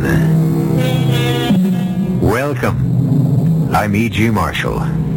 Welcome. I'm E.G. Marshall.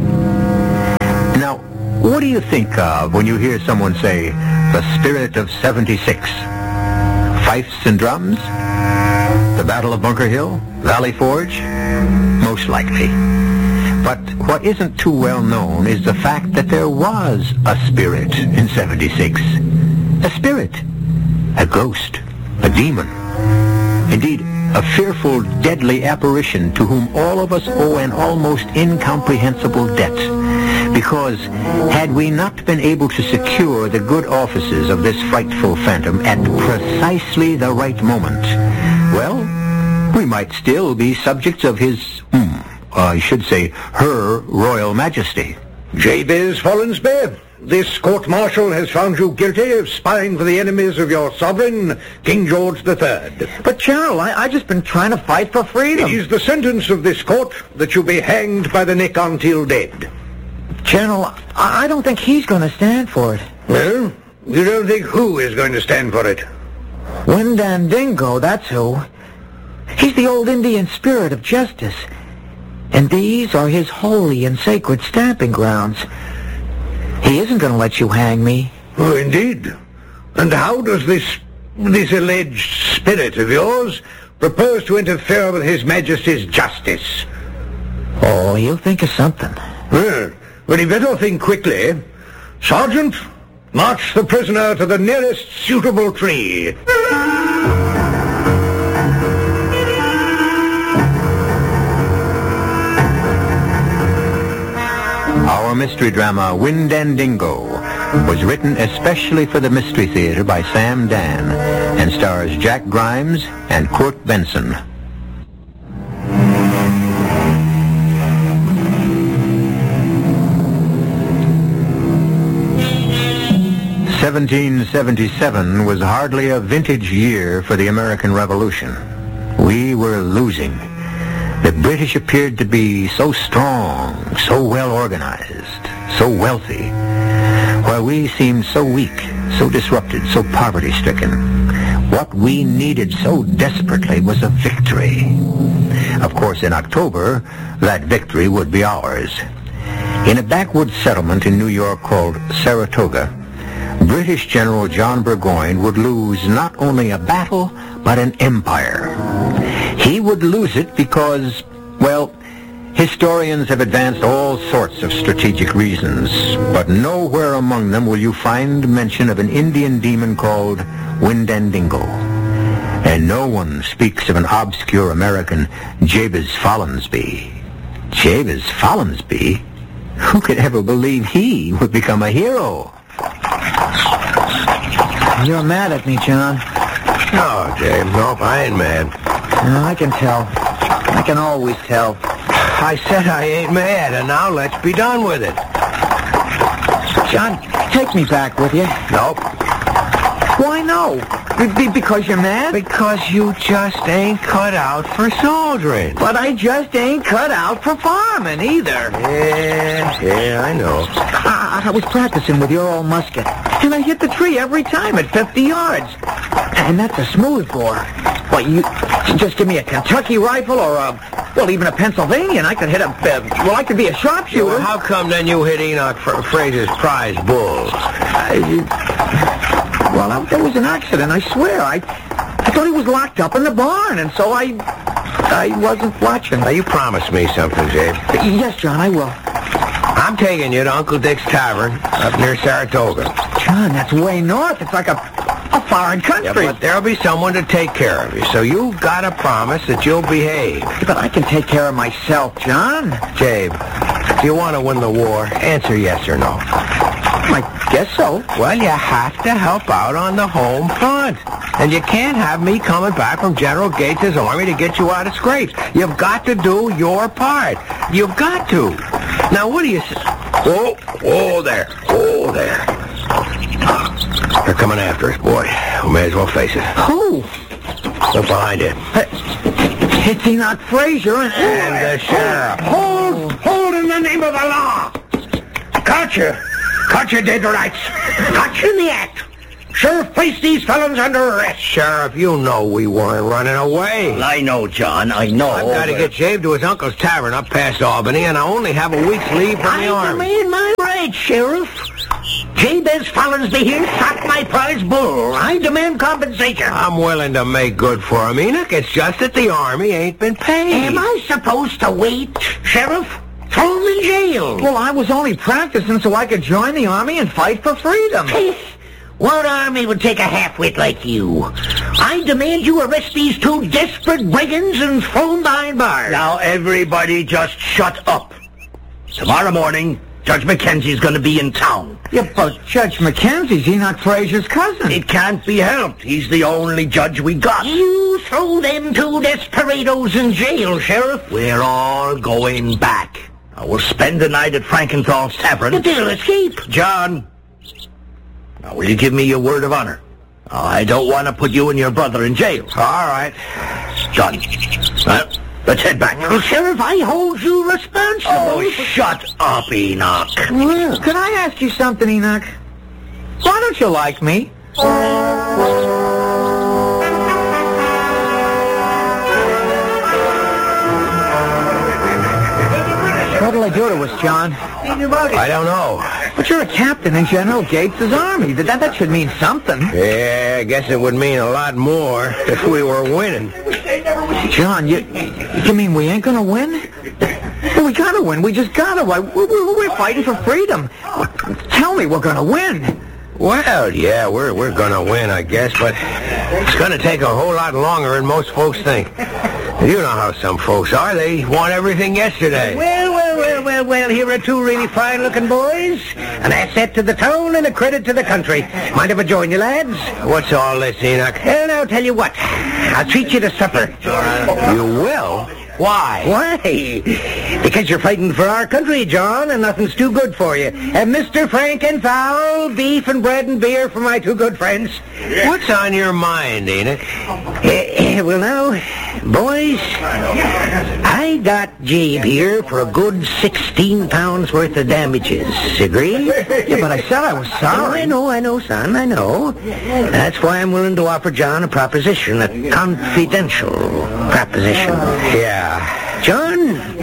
Now, what do you think of when you hear someone say, the spirit of 76? Fifes and drums? The Battle of Bunker Hill? Valley Forge? Most likely. But what isn't too well known is the fact that there was a spirit in 76. A spirit. A ghost. A demon. Indeed, a fearful, deadly apparition to whom all of us owe an almost incomprehensible debt. Because had we not been able to secure the good offices of this frightful phantom at precisely the right moment, well, we might still be subjects of his, I should say, her Royal Majesty. Jabez Follansby, this court-martial has found you guilty of spying for the enemies of your sovereign, King George III. But, General, I just been trying to fight for freedom. It is the sentence of this court that you be hanged by the neck until dead. General, I don't think he's going to stand for it. Well, you don't think who is going to stand for it? Windandingo, that's who. He's the old Indian spirit of justice. And these are his holy and sacred stamping grounds. He isn't going to let you hang me. Oh, indeed. And how does this alleged spirit of yours propose to interfere with His Majesty's justice? Oh, he'll think of something. Well, he better think quickly. Sergeant, march the prisoner to the nearest suitable tree. Our mystery drama, Windandingo, was written especially for the Mystery Theater by Sam Dan and stars Jack Grimes and Kurt Benson. "1777 was hardly a vintage year for the American Revolution. We were losing. The British appeared to be so strong, so well organized, so wealthy, while we seemed so weak, so disrupted, so poverty-stricken. What we needed so desperately was a victory. Of course, in October, that victory would be ours. In a backwoods settlement in New York called Saratoga, British General John Burgoyne would lose not only a battle, but an empire. He would lose it because, well, historians have advanced all sorts of strategic reasons, but nowhere among them will you find mention of an Indian demon called Windandingo. And no one speaks of an obscure American, Jabez Follansby. Jabez Follansby? Who could ever believe he would become a hero? You're mad at me, John. No, James, nope, I ain't mad. No, I can tell. I can always tell. I said I ain't mad, and now let's be done with it. John, take me back with you. Nope. Why no? Because you're mad? Because you just ain't cut out for soldiering. But I just ain't cut out for farming either. Yeah, I know. I was practicing with your old musket, and I hit the tree every time at 50 yards. And that's a smooth bore. What, you just give me a Kentucky rifle or even a Pennsylvania, and I could hit I could be a sharpshooter. Well, how come then you hit Enoch Fraser's prize bull? There was an accident, I swear. I thought he was locked up in the barn, and so I wasn't watching. Now, you promised me something, James. Yes, John, I will. I'm taking you to Uncle Dick's Tavern up near Saratoga. John, that's way north. It's like a foreign country. Yeah, but there'll be someone to take care of you, so you've got to promise that you'll behave. But I can take care of myself, John. Jabe, do you want to win the war? Answer yes or no. I guess so. Well, you have to help out on the home front. And you can't have me coming back from General Gates' army to get you out of scrapes. You've got to do your part. You've got to. Now, what do you say? Oh, there. They're coming after us, boy. We may as well face it. Who? Look behind you. It's Enoch Fraser and the sheriff. Hold in the name of the law. Caught you dead to rights. Got you in the act. Sheriff, place these felons under arrest. Sheriff, you know we weren't running away. Well, I know, John, I know. I've got to get Jabe to his uncle's tavern up past Albany, and I only have a week's leave from the Army. I demand my rights, Sheriff. Jabez Follinsby here shot my prize bull. I demand compensation. I'm willing to make good for him, Enoch. It's just that the Army ain't been paid. Am I supposed to wait, Sheriff? Throw him in jail. Well, I was only practicing so I could join the Army and fight for freedom. What army would take a half-wit like you? I demand you arrest these two desperate brigands and throw them behind bars. Now, everybody just shut up. Tomorrow morning, Judge Mackenzie's going to be in town. Yeah, but Judge Mackenzie's Enoch Frazier's cousin. It can't be helped. He's the only judge we got. You throw them two desperados in jail, Sheriff. We're all going back. Now, we'll spend the night at Frankenthal's Tavern. But they'll escape. John, now will you give me your word of honor? I don't want to put you and your brother in jail. All right. John, let's head back. Well, Sheriff, I hold you responsible. Oh, shut up, Enoch. Well, could I ask you something, Enoch? Why don't you like me? What'll I do to us, John? I don't know. But you're a captain in General Gates' army. That should mean something. Yeah, I guess it would mean a lot more if we were winning. John, you mean we ain't gonna win? Well, we gotta win. We just gotta. We're fighting for freedom. Tell me we're gonna win. Well, yeah, we're gonna win, I guess, but it's gonna take a whole lot longer than most folks think. You know how some folks are. They want everything yesterday. Well, here are two really fine-looking boys. An asset to the town and a credit to the country. Mind if I join you, lads? What's all this, Enoch? Well, now, I'll tell you what. I'll treat you to supper. You will? Why? Why? Because you're fighting for our country, John, and nothing's too good for you. And Mr. Frankenfowl, beef and bread and beer for my two good friends. What's on your mind, Enoch? Well, now, boys, I got Jabe here for a good 16 pounds worth of damages. Agree? Yeah, but I said I was sorry. I know, son, I know. That's why I'm willing to offer John a proposition, a confidential proposition. Yeah. John,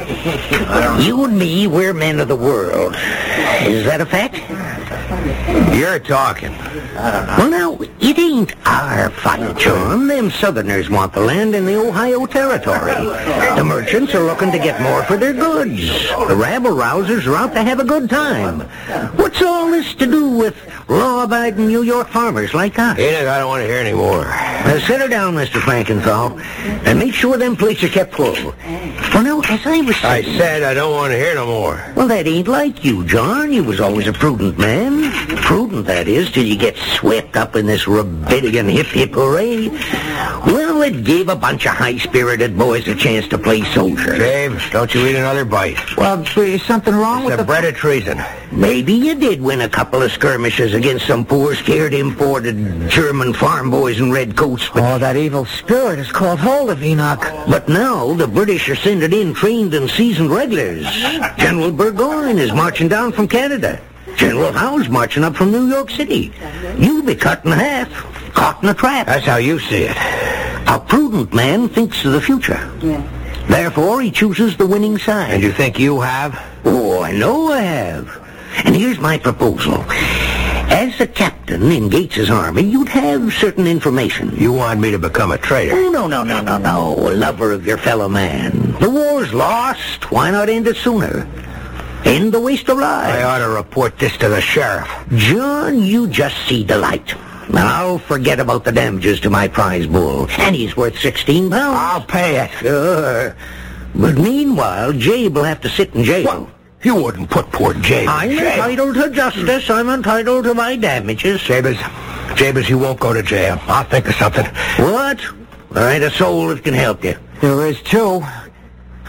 you and me, we're men of the world. Is that a fact? You're talking. Well, now, it ain't our fight, John. Them Southerners want the land in the Ohio Territory. The merchants are looking to get more for their goods. The rabble-rousers are out to have a good time. What's all this to do with law-abiding New York farmers like us? Enoch, I don't want to hear any more. Now, sit her down, Mr. Frankenthal, and make sure them plates are kept full. Well, now, as I was I saying... said I don't want to hear no more. Well, that ain't like you, John. You was always a prudent man. Prudent, that is, till you get swept up in this rebellion hip-hip hooray. Well, it gave a bunch of high-spirited boys a chance to play soldier. Dave, don't you eat another bite. Well, is something wrong with It's a bread of treason. Maybe you did win a couple of skirmishes against some poor, scared, imported German farm boys in red coats, but... Oh, that evil spirit is called hold of Enoch. But now the British are sending in trained and seasoned regulars. General Burgoyne is marching down from Canada. General Howe's marching up from New York City. You'll be cut in half, caught in a trap. That's how you see it. A prudent man thinks of the future. Therefore, he chooses the winning side. And you think you have? Oh, I know I have. And here's my proposal. As a captain in Gates's army, you'd have certain information. You want me to become a traitor? Oh, no. A lover of your fellow man. The war's lost. Why not end it sooner? End the waste of lives. I ought to report this to the sheriff. John, you just see the light. Now, I'll forget about the damages to my prize bull. And he's worth 16 pounds. I'll pay it. Sure. But meanwhile, Jabe will have to sit in jail. What? You wouldn't put poor Jabe I'm in jail. entitled to justice. I'm entitled to my damages. Jabez, you won't go to jail. I'll think of something. What? There ain't a soul that can help you. There is, too.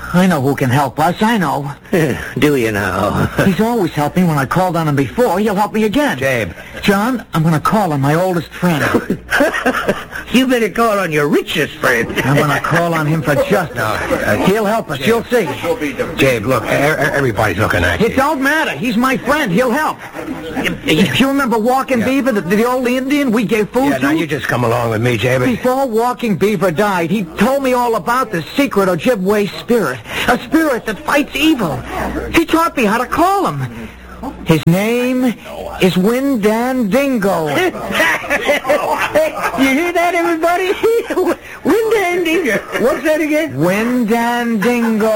I know who can help us. I know. Do you now? He's always helped me when I called on him before. He'll help me again. Jabe. John, I'm going to call on my oldest friend. You better call on your richest friend. I'm going to call on him for justice. He'll help us. You'll see. Jabe, look, everybody's looking at you. It don't matter. He's my friend. He'll help. You remember Walking Beaver, the old Indian we gave food Yeah, to? now you just come along with me, Jabe. Before Walking Beaver died, he told me all about the secret Ojibwe spirit, a spirit that fights evil. He taught me how to call him. His name is Windandingo. You hear that, everybody? Windandingo. What's that again? Windandingo.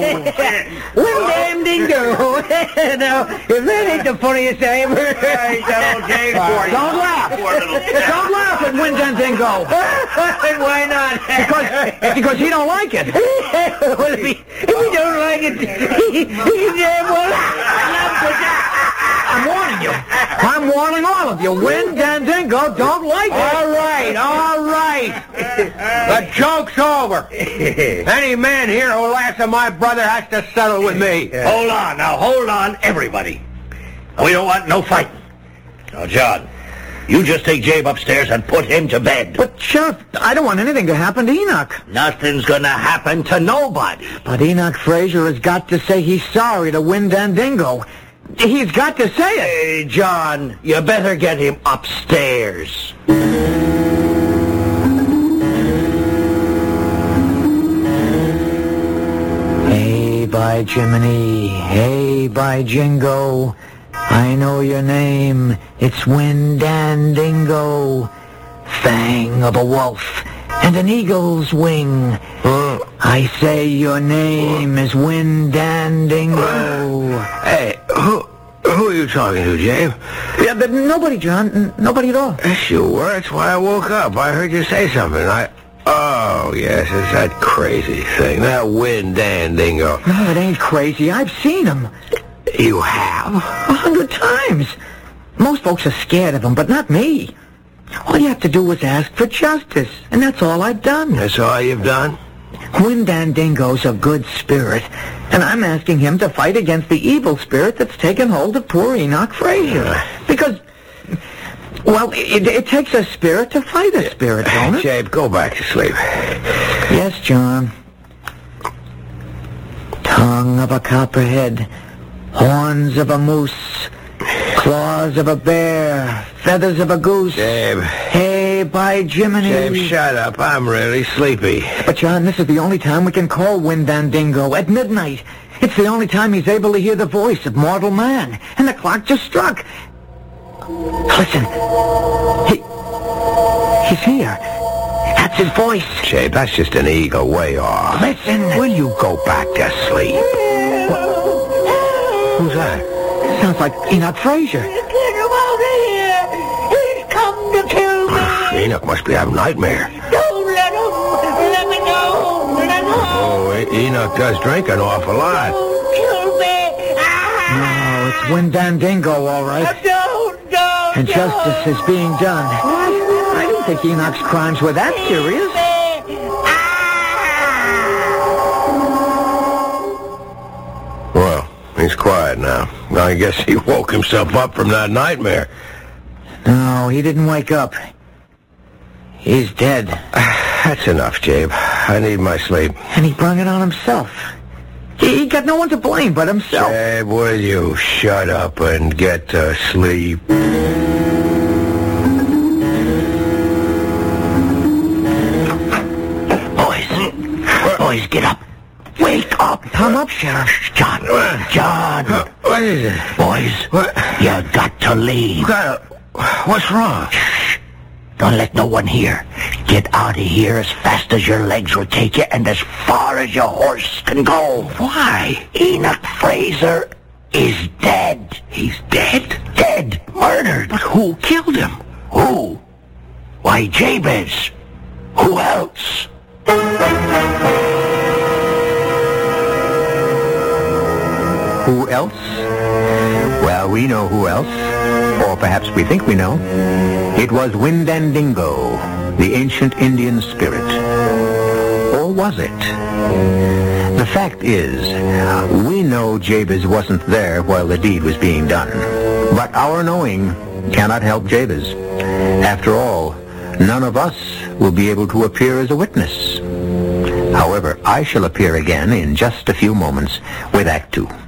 Windandingo. Now, if that ain't the funniest I ever heard. Don't laugh. Don't laugh at Windandingo. Why not? Because he don't like it. Well, if he don't like it, he damn well. I'm warning you. I'm warning all of you. Windandingo don't like it. All right. The joke's over. Any man here who laughs at my brother has to settle with me. Hold on, everybody. We don't want no fighting. Now, John, you just take Jabe upstairs and put him to bed. But, Sheriff, I don't want anything to happen to Enoch. Nothing's gonna happen to nobody. But Enoch Fraser has got to say he's sorry to Windandingo. He's got to say it. Hey, John, you better get him upstairs. Hey, by Jiminy, hey, by Jingo, I know your name, it's Windandingo. Fang of a wolf and an eagle's wing. I say your name is Windandingo. Hey, who are you talking to, Jabe? Yeah, but nobody, John. Nobody at all. Yes, you were. That's why I woke up. I heard you say something. Oh, yes, it's that crazy thing. That Windandingo. No, it ain't crazy. I've seen him. You have? 100 times. Most folks are scared of him, but not me. All you have to do is ask for justice, and that's all I've done. That's all you've done? Windandingo's a good spirit, and I'm asking him to fight against the evil spirit that's taken hold of poor Enoch Fraser. Because, well, it takes a spirit to fight a spirit, don't it? Jabe, go back to sleep. Yes, John. Tongue of a copperhead, horns of a moose, claws of a bear, feathers of a goose. Jabe. Hey, by Jiminy. Jabe, shut up. I'm really sleepy. But, John, this is the only time we can call Windandingo, at midnight. It's the only time he's able to hear the voice of mortal man. And the clock just struck. Listen. He's here. That's his voice. Jabe, that's just an eagle way off. Listen. Will you go back to sleep? Who's that? Sounds like Enoch Fraser. Get him out of here! He's come to kill me! Enoch must be having a nightmare. Don't let him! Let me go! Let him go! Oh, Enoch does drink an awful lot. Don't kill me! No, it's Windandingo, all right. Don't! And justice is being done. I didn't think Enoch's crimes were that serious. Well, he's quiet now. I guess he woke himself up from that nightmare. No, he didn't wake up. He's dead. That's enough, Jabe. I need my sleep. And he brought it on himself. He got no one to blame but himself. Jabe, will you shut up and get to sleep? Boys, get up. Wake up. Come up, Sheriff. John. What is it? Boys, you got to leave. What's wrong? Shh. Don't let no one hear. Get out of here as fast as your legs will take you and as far as your horse can go. Why? Enoch Fraser is dead. He's dead? Dead. Murdered. But who killed him? Who? Why, Jabez. Who else? Who else? Well, we know who else. Or perhaps we think we know. It was Windandingo, the ancient Indian spirit. or was it? The fact is, we know Jabez wasn't there while the deed was being done. But our knowing cannot help Jabez. After all, none of us will be able to appear as a witness. However, I shall appear again in just a few moments with Act 2.